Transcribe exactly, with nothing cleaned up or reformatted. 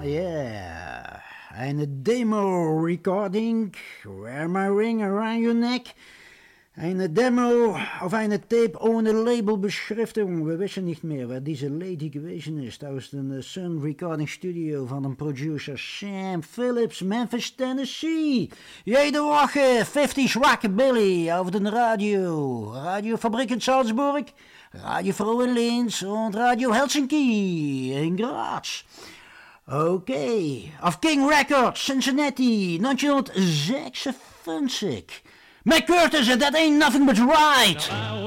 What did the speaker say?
Yeah. Eine Demo-Recording, Wear My Ring Around Your Neck. Eine Demo auf eine Tape ohne Labelbeschriftung. We wisten niet meer waar deze lady gewesen is. Aus de Sun Recording Studio van een producer Sam Phillips, Memphis, Tennessee. Jede Woche fifties Rockabilly auf den Radio. Radiofabrik in Salzburg, Radio Froh in Linz und Radio Helsinki in Graz. Okay, auf King Records, Cincinnati, negentien zesenfünftig. Mac Curtis, and that ain't nothing but right.